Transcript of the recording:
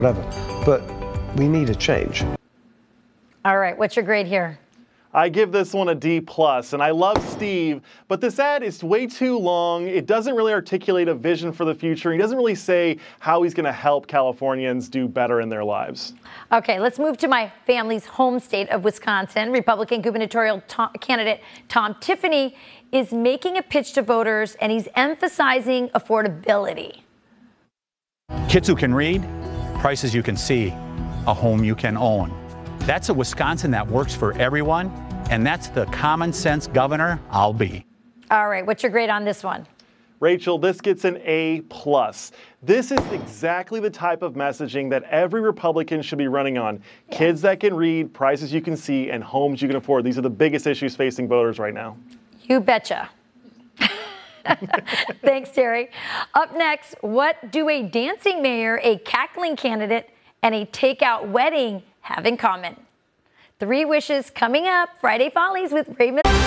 whatever. But we need a change. All right, what's your grade here? I give this one a D+, and I love Steve, but this ad is way too long. It doesn't really articulate a vision for the future. He doesn't really say how he's going to help Californians do better in their lives. Okay, let's move to my family's home state of Wisconsin. Republican gubernatorial candidate Tom Tiffany is making a pitch to voters, and he's emphasizing affordability. Kids who can read, prices you can see, a home you can own. That's a Wisconsin that works for everyone, and that's the common sense governor I'll be. All right, what's your grade on this one? Rachel, this gets an A+. This is exactly the type of messaging that every Republican should be running on. Yes. Kids that can read, prices you can see, and homes you can afford. These are the biggest issues facing voters right now. You betcha. Thanks, Terry. Up next, what do a dancing mayor, a cackling candidate, and a takeout wedding have in common? 3 wishes coming up. Friday Follies with Raymond.